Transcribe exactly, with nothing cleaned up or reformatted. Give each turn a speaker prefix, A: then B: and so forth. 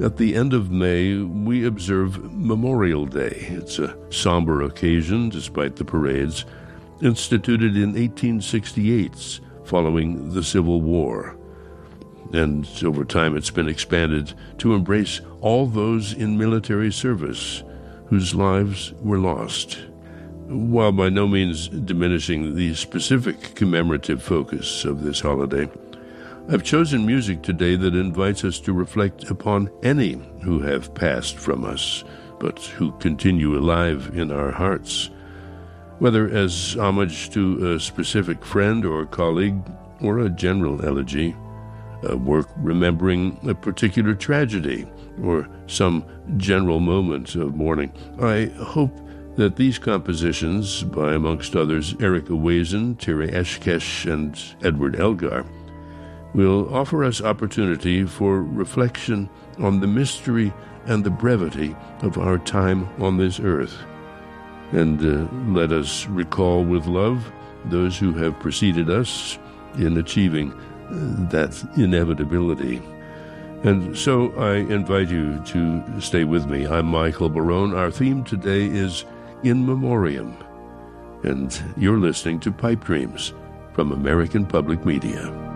A: At the end of May, we observe Memorial Day. It's a somber occasion, despite the parades, instituted in eighteen sixty-eight, following the Civil War. And over time it's been expanded to embrace all those in military service whose lives were lost, while by no means diminishing the specific commemorative focus of this holiday. I've chosen music today that invites us to reflect upon any who have passed from us, but who continue alive in our hearts, whether as homage to a specific friend or colleague or a general elegy, a work remembering a particular tragedy or some general moment of mourning. I hope that these compositions, by amongst others Erica Wazen, Terry Eshkesh, and Edward Elgar, will offer us opportunity for reflection on the mystery and the brevity of our time on this earth. And uh, let us recall with love those who have preceded us in achieving uh, that inevitability. And so I invite you to stay with me. I'm Michael Barone. Our theme today is In Memoriam, and you're listening to Pipe Dreams from American Public Media.